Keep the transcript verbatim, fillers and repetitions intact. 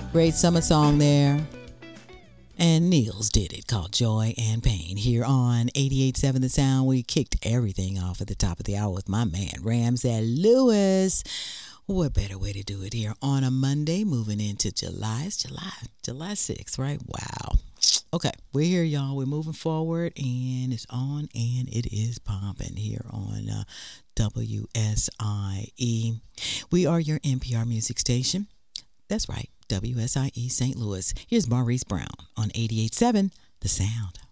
Great summer song there. And Niels did it, called Joy and Pain. Here on eighty-eight point seven The Sound, we kicked everything off at the top of the hour with my man, Ramsey Lewis. What better way to do it here on a Monday, moving into July. It's July, July sixth, right? Wow. Okay, we're here, y'all. We're moving forward, and it's on, and it is pumping here on uh, W S I E. We are your N P R music station. That's right, W S I E Saint Louis. Here's Maurice Brown on eighty-eight point seven The Sound.